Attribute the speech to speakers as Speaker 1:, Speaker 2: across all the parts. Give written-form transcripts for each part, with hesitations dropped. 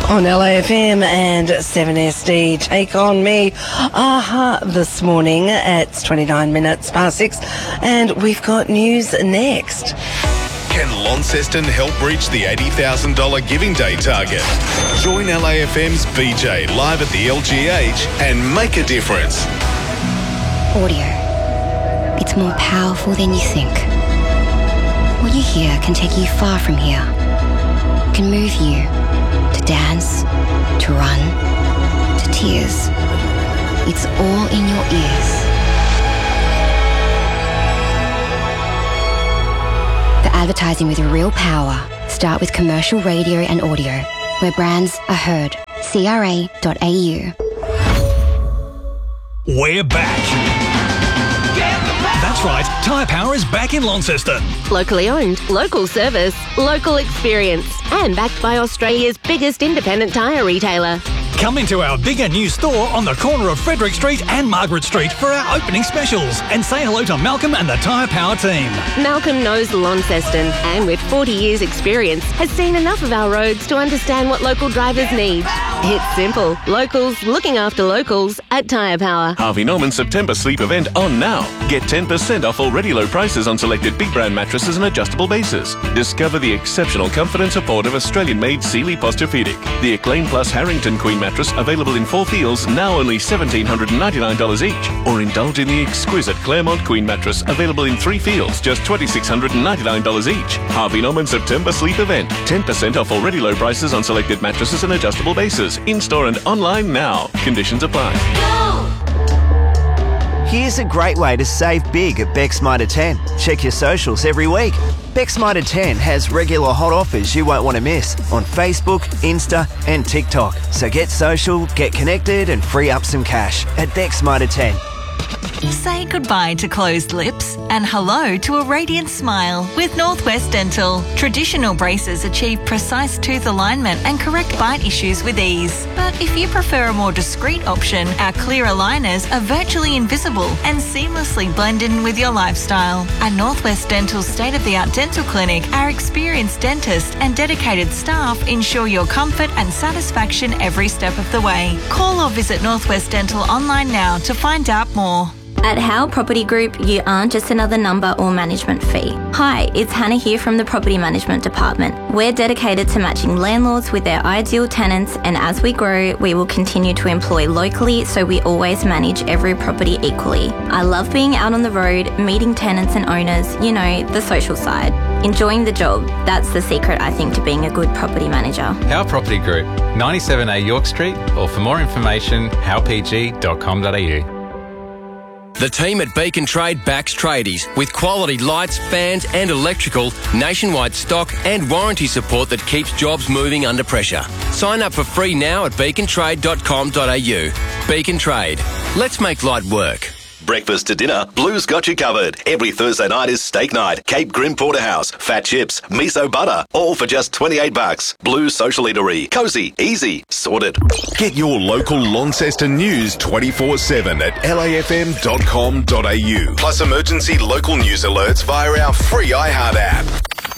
Speaker 1: On LAFM and 7SD, Take On Me, AHA this morning at 29 minutes past 6, and we've got news next.
Speaker 2: Can Launceston help reach the $80,000 Giving Day target? Join LAFM's BJ live at the LGH and make a difference.
Speaker 3: Audio. It's more powerful than you think. What you hear can take you far from here. It can move you to dance, to run, to tears. It's all in your ears. The advertising with real power. Start with commercial radio and audio, where brands are heard. CRA.au.
Speaker 4: We're back. That's right, Tyre Power is back in Launceston.
Speaker 5: Locally owned, local service, local experience, and backed by Australia's biggest independent tyre retailer.
Speaker 4: Come into our bigger new store on the corner of Frederick Street and Margaret Street for our opening specials and say hello to Malcolm and the Tyre Power team.
Speaker 5: Malcolm knows Launceston and with 40 years experience has seen enough of our roads to understand what local drivers need. It's simple. Locals looking after locals at Tyre Power.
Speaker 6: Harvey Norman September sleep event on now. Get 10% off already low prices on selected big brand mattresses and adjustable bases. Discover the exceptional comfort and support of Australian-made Sealy Posturepedic. The Acclaim Plus Harrington Queen mattress available in 4 feels, now only $1,799 each. Or indulge in the exquisite Claremont Queen mattress available in 3 feels, just $2,699 each. Harvey Norman September sleep event. 10% off already low prices on selected mattresses and adjustable bases. In-store and online now. Conditions apply.
Speaker 7: Here's a great way to save big at Beck's Mitre 10. Check your socials every week. Beck's Mitre 10 has regular hot offers you won't want to miss on Facebook, Insta and TikTok. So get social, get connected and free up some cash at Beck's Mitre 10.
Speaker 8: Say goodbye to closed lips and hello to a radiant smile with Northwest Dental. Traditional braces achieve precise tooth alignment and correct bite issues with ease. But if you prefer a more discreet option, our clear aligners are virtually invisible and seamlessly blend in with your lifestyle. At Northwest Dental's state-of-the-art dental clinic, our experienced dentists and dedicated staff ensure your comfort and satisfaction every step of the way. Call or visit Northwest Dental online now to find out more.
Speaker 9: At Howe Property Group, you aren't just another number or management fee. Hi, it's Hannah here from the Property Management Department. We're dedicated to matching landlords with their ideal tenants, and as we grow, we will continue to employ locally so we always manage every property equally. I love being out on the road, meeting tenants and owners, you know, the social side. Enjoying the job, that's the secret, I think, to being a good property manager.
Speaker 10: Howe Property Group, 97A York Street, or for more information, howpg.com.au.
Speaker 11: The team at Beacon Trade backs tradies with quality lights, fans and electrical, nationwide stock and warranty support that keeps jobs moving under pressure. Sign up for free now at beacontrade.com.au. Beacon Trade. Let's make light work.
Speaker 12: Breakfast to dinner, Blue's got you covered. Every Thursday night is steak night. Cape Grim Porterhouse, fat chips, miso butter, all for just $28. Blue's Social Eatery. Cozy, easy, sorted.
Speaker 2: Get your local Launceston news 24/7 at lafm.com.au. Plus emergency local news alerts via our free iHeart app.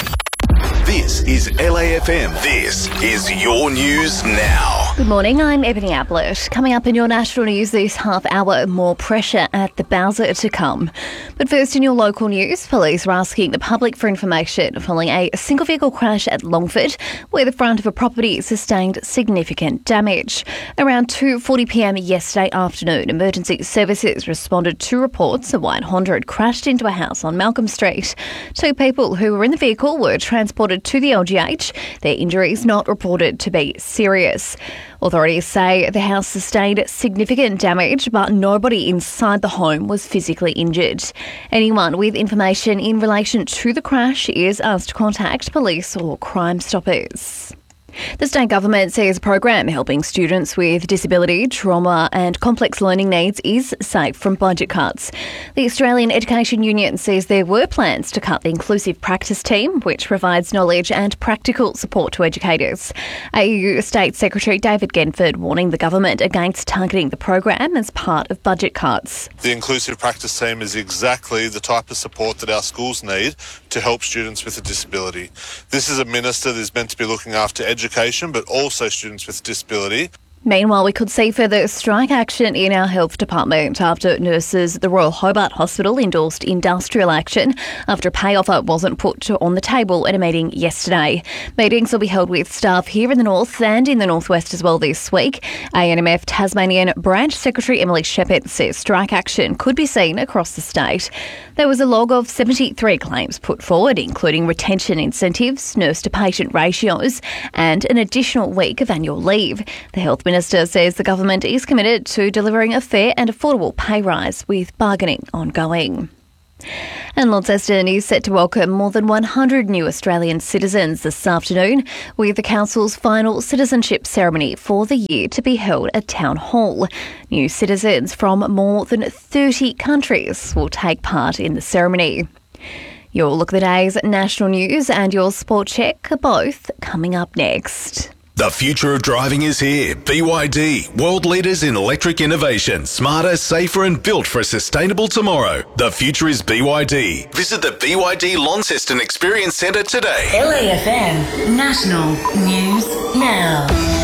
Speaker 2: This is LAFM. This is your news now.
Speaker 13: Good morning, I'm Ebony Ablett. Coming up in your national news this half hour, more pressure at the Bowser to come. But first in your local news, police are asking the public for information following a single vehicle crash at Longford, where the front of a property sustained significant damage. Around 2:40pm yesterday afternoon, emergency services responded to reports a white Honda had crashed into a house on Malcolm Street. 2 people who were in the vehicle were transported to the LGH, their injuries not reported to be serious. Authorities say the house sustained significant damage, but nobody inside the home was physically injured. Anyone with information in relation to the crash is asked to contact police or Crime Stoppers. The state government says a program helping students with disability, trauma and complex learning needs is safe from budget cuts. The Australian Education Union says there were plans to cut the Inclusive Practice Team, which provides knowledge and practical support to educators. AU State Secretary David Genford warning the government against targeting the program as part of budget cuts.
Speaker 14: The Inclusive Practice Team is exactly the type of support that our schools need to to help students with a disability. This is a minister that is meant to be looking after education, but also students with disability.
Speaker 13: Meanwhile, we could see further strike action in our health department after nurses at the Royal Hobart Hospital endorsed industrial action after a pay offer wasn't put on the table at a meeting yesterday. Meetings will be held with staff here in the north and in the northwest as well this week. ANMF Tasmanian Branch Secretary Emily Shepherd says strike action could be seen across the state. There was a log of 73 claims put forward, including retention incentives, nurse-to-patient ratios and an additional week of annual leave. The Health Minister says the government is committed to delivering a fair and affordable pay rise with bargaining ongoing. And Launceston is set to welcome more than 100 new Australian citizens this afternoon, with the council's final citizenship ceremony for the year to be held at Town Hall. New citizens from more than 30 countries will take part in the ceremony. You'll look at the day's national news and your sport check are both coming up next.
Speaker 2: The future of driving is here. BYD, world leaders in electric innovation, smarter, safer and built for a sustainable tomorrow. The future is BYD. Visit the BYD Launceston Experience Centre today.
Speaker 15: LAFM National News Now.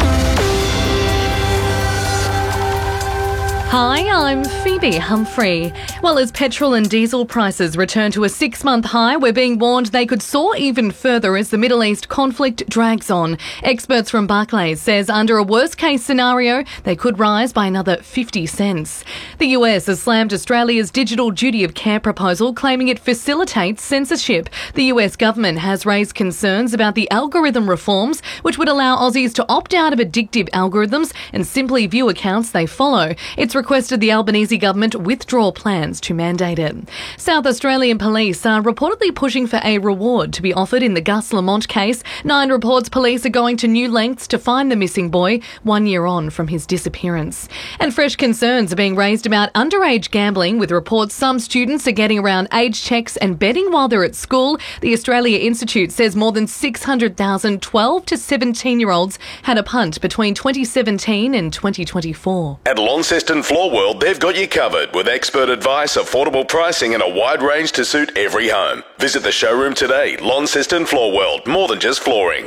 Speaker 16: Hi, I'm Phoebe Humphrey. Well, as petrol and diesel prices return to a 6-month high, we're being warned they could soar even further as the Middle East conflict drags on. Experts from Barclays says under a worst-case scenario, they could rise by another 50 cents. The US has slammed Australia's digital duty of care proposal, claiming it facilitates censorship. The US government has raised concerns about the algorithm reforms, which would allow Aussies to opt out of addictive algorithms and simply view accounts they follow. It's requested the Albanese government withdraw plans to mandate it. South Australian police are reportedly pushing for a reward to be offered in the Gus Lamont case. Nine reports police are going to new lengths to find the missing boy 1 year on from his disappearance. And fresh concerns are being raised about underage gambling, with reports some students are getting around age checks and betting while they're at school. The Australia Institute says more than 600,000 12 to 17-year-olds had a punt between 2017 and 2024.
Speaker 2: At Launceston Floor World, they've got you covered with expert advice, affordable pricing and a wide range to suit every home. Visit the showroom today. Launceston Floor World, more than just flooring.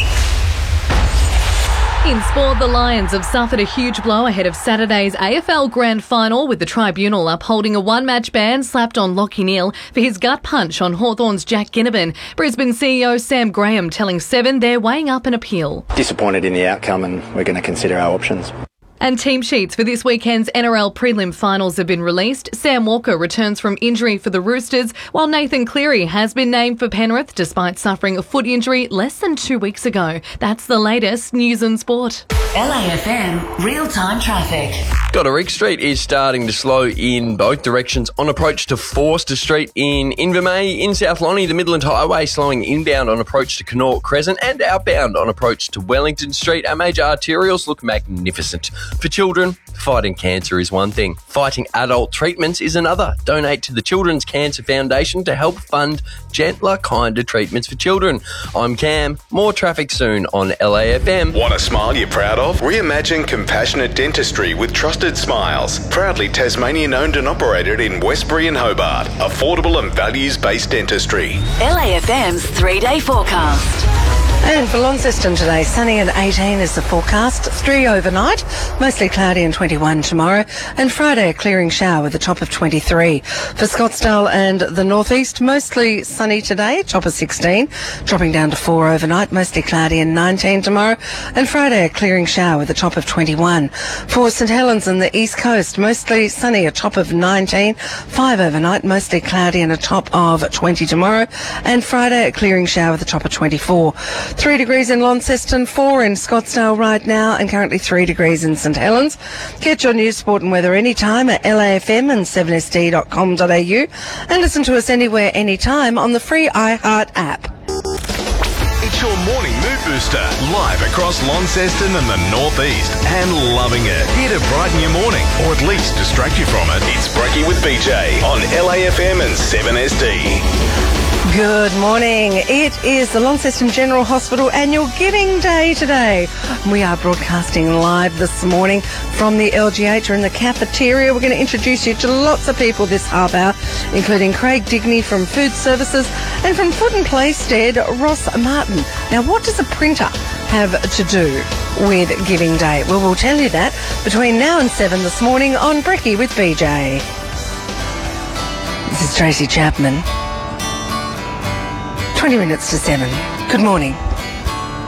Speaker 16: In sport, the Lions have suffered a huge blow ahead of Saturday's AFL Grand Final, with the tribunal upholding a one-match ban slapped on Lachie Neale for his gut punch on Hawthorn's Jack Ginnivan. Brisbane CEO Sam Graham telling Seven they're weighing up an appeal.
Speaker 17: Disappointed in the outcome, and we're going to consider our options.
Speaker 16: And team sheets for this weekend's NRL prelim finals have been released. Sam Walker returns from injury for the Roosters, while Nathan Cleary has been named for Penrith despite suffering a foot injury less than 2 weeks ago. That's the latest news and sport.
Speaker 15: LAFM real-time traffic.
Speaker 11: Goderich Street is starting to slow in both directions on approach to Forster Street in Invermay. In South Lonnie, the Midland Highway slowing inbound on approach to Connaught Crescent and outbound on approach to Wellington Street. Our major arterials look magnificent. For children, fighting cancer is one thing. Fighting adult treatments is another. Donate to the Children's Cancer Foundation to help fund gentler, kinder treatments for children. I'm Cam. More traffic soon on LAFM.
Speaker 2: Want a smile you're proud of? Reimagine compassionate dentistry with Trusted Smiles. Proudly Tasmanian owned and operated in Westbury and Hobart. Affordable and values-based dentistry.
Speaker 15: LAFM's 3-day forecast.
Speaker 1: And for Launceston today, sunny and 18 is the forecast. 3 overnight, mostly cloudy and 21 tomorrow. And Friday, a clearing shower with a top of 23. For Scottsdale and the northeast, mostly sunny today, top of 16. Dropping down to 4 overnight, mostly cloudy and 19 tomorrow. And Friday, a clearing shower with a top of 21. For St Helens and the east coast, mostly sunny, a top of 19. 5 overnight, mostly cloudy and a top of 20 tomorrow. And Friday, a clearing shower with a top of 24. 3 degrees in Launceston, 4 in Scottsdale right now, and currently 3 degrees in St Helens. Get your news, sport and weather anytime at LAFM and 7sd.com.au, and listen to us anywhere, anytime on the free iHeart app.
Speaker 2: It's your morning mood booster, live across Launceston and the northeast, and loving it. Here to brighten your morning, or at least distract you from it. It's Brekkie with BJ on LAFM and 7SD.
Speaker 1: Good morning. It is the Launceston General Hospital Annual Giving Day today. We are broadcasting live this morning from the LGH. We're in the cafeteria. We're going to introduce you to lots of people this half hour, including Craig Digney from Food Services and from Foot and Play Stead, Ross Martin. Now, what does a printer have to do with Giving Day? Well, we'll tell you that between now and 7 this morning on Brekkie with BJ. This is Tracy Chapman. 20 minutes to 7. Good morning.